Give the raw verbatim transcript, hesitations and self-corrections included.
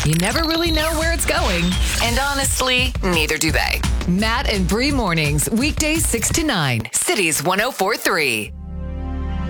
You never really know where it's going. And honestly, neither do they. Matt and Bree mornings, weekdays six to nine. Cities one oh four three.